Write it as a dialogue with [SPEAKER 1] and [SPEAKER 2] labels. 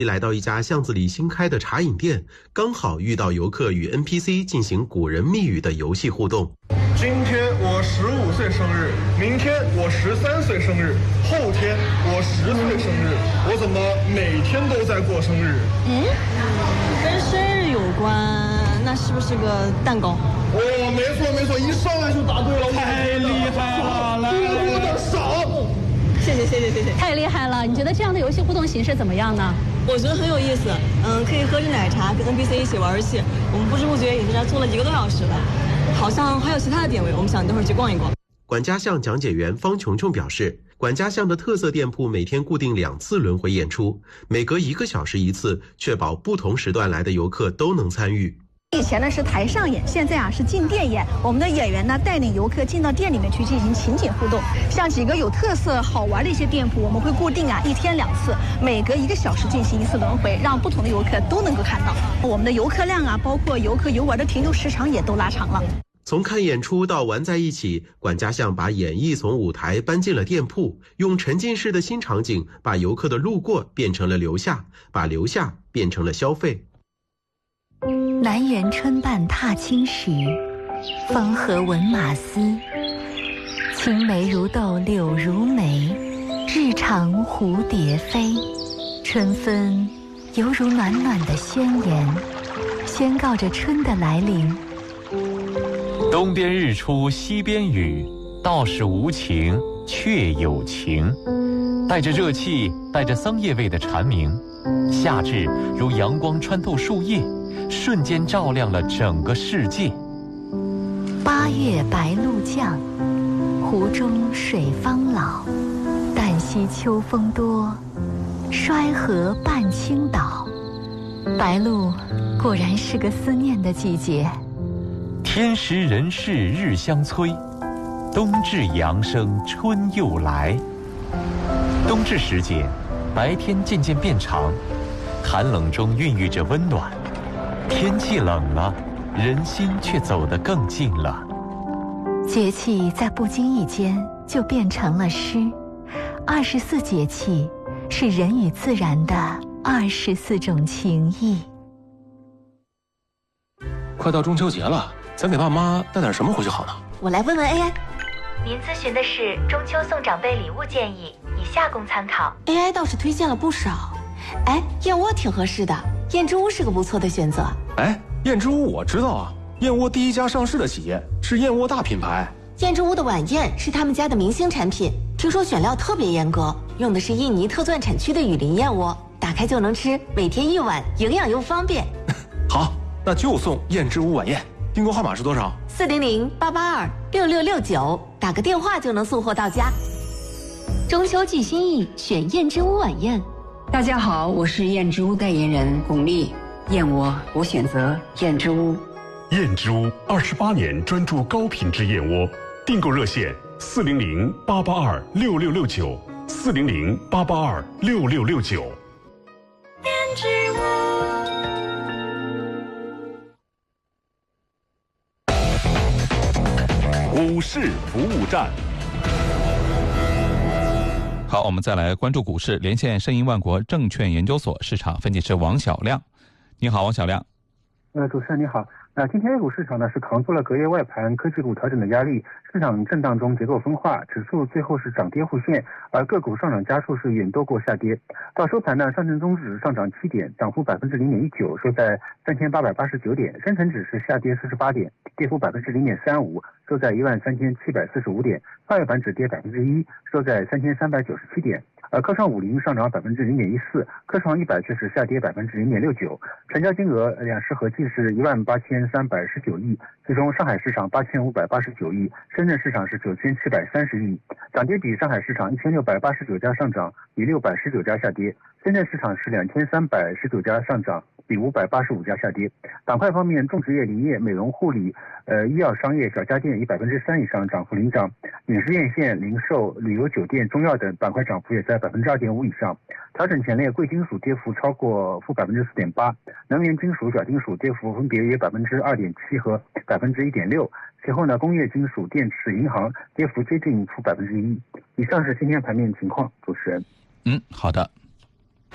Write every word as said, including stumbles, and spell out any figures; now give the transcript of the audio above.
[SPEAKER 1] 来到一家巷子里新开的茶饮店，刚好遇到游客与 N P C 进行古人密语的游戏互动。
[SPEAKER 2] 今天我十五岁生日，明天我十三岁生日，后天我十岁生日，我怎么每天都在过生日？
[SPEAKER 3] 嗯，跟生日有关，那是不是个蛋糕？
[SPEAKER 2] 哦，没错没错，一上来就答对了，
[SPEAKER 4] 太厉害了！来，
[SPEAKER 2] 我的手。
[SPEAKER 3] 谢谢谢谢谢谢，
[SPEAKER 5] 太厉害了！你觉得这样的游戏互动形式怎么样呢？
[SPEAKER 3] 我觉得很有意思，嗯，可以喝着奶茶跟 N P C 一起玩游戏。我们不知不觉也在这儿坐了一个多小时了，好像还有其他的点位，我们想等会儿去逛一逛。
[SPEAKER 1] 管家巷讲解员方琼琼表示，管家巷的特色店铺每天固定两次轮回演出，每隔一个小时一次，确保不同时段来的游客都能参与。
[SPEAKER 6] 以前呢是台上演，现在啊是进店演。我们的演员呢带领游客进到店里面去进行情景互动。像几个有特色、好玩的一些店铺，我们会固定啊一天两次，每隔一个小时进行一次轮回，让不同的游客都能够看到。我们的游客量啊，包括游客游玩的停留时长也都拉长了。
[SPEAKER 1] 从看演出到玩在一起，管家巷把演绎从舞台搬进了店铺，用沉浸式的新场景把游客的路过变成了留下，把留下变成了消费。
[SPEAKER 7] 南园春半踏青时，风和闻马嘶。青梅如豆柳如眉，日长蝴蝶飞。春分犹如暖暖的宣言，宣告着春的来临。
[SPEAKER 8] 东边日出西边雨，道是无晴却有晴。带着热气带着桑叶味的蝉鸣，夏至如阳光穿透树叶，瞬间照亮了整个世界。
[SPEAKER 7] 八月白露降，湖中水方老。旦夕秋风多，衰河半倾倒。白露果然是个思念的季节。
[SPEAKER 8] 天时人事日相催，冬至阳生春又来。冬至时节，白天渐渐变长，寒冷中孕育着温暖。天气冷了，人心却走得更近了。
[SPEAKER 7] 节气在不经意间就变成了诗。二十四节气是人与自然的二十四种情谊。
[SPEAKER 9] 快到中秋节了，咱给爸妈带点什么回去好呢？
[SPEAKER 3] 我来问问 A I。
[SPEAKER 10] 您咨询的是中秋送长辈礼物建议，以下供参考。
[SPEAKER 3] A I 倒是推荐了不少。哎，燕窝挺合适的，燕之屋是个不错的选择。
[SPEAKER 9] 哎，燕之屋我知道啊，燕窝第一家上市的企业，是燕窝大品牌。
[SPEAKER 3] 燕之屋的晚宴是他们家的明星产品，听说选料特别严格，用的是印尼特钻产区的雨林燕窝，打开就能吃，每天一碗，营养又方便。
[SPEAKER 9] 好，那就送燕之屋晚宴。订购号码是多少？
[SPEAKER 3] 四零零八八二六六六九，打个电话就能送货到家。
[SPEAKER 5] 中秋寄心意，选燕之屋晚宴。
[SPEAKER 11] 大家好，我是燕之屋代言人巩俐。燕窝我选择燕之屋。
[SPEAKER 12] 燕之屋二十八年专注高品质燕窝，订购热线四零零八八二六六六九，四零零八八二六六六九。
[SPEAKER 10] 燕之屋。
[SPEAKER 12] 股市服务站。
[SPEAKER 13] 好，我们再来关注股市，连线盛银万国证券研究所市场分析师王小亮。你好，王小亮。
[SPEAKER 14] 呃，主持人你好。那今天 A 股市场呢是扛住了隔夜外盘科技股调整的压力，市场震荡中结构分化，指数最后是涨跌互现，而个股上涨家数是远多过下跌。到收盘呢，上证综指上涨七点，涨幅百分之零点一九，收在三千八百八十九点；深成指是下跌四十八点，跌幅百分之零点三五，收在一万三千七百四十五点；创业板指跌百分之一，收在三千三百九十七点。而科创五零上涨百分之零点一四，科创一百却是下跌百分之零点六九，成交金额两市合计是一万八千三百十九亿，其中上海市场八千五百八十九亿，深圳市场是九千七百三十亿。涨跌比，上海市场一千六百八十九家上涨，比六百十九家下跌；深圳市场是两千三百十九家上涨，比五百八十五家下跌。板块方面，种植业、林业、美容护理、呃医药、商业、小家电以百分之三以上涨幅领涨，影视院线、零售、旅游、酒店、中药等板块涨幅也在百分之二点五以上。调整前列，贵金属跌幅超过负百分之四点八，能源金属、小金属跌幅分别约百分之二点七和百分之一点六。其后呢，工业金属、电池、银行跌幅接近负百分之一。以上是今天盘面情况，主持人。
[SPEAKER 13] 嗯，好的。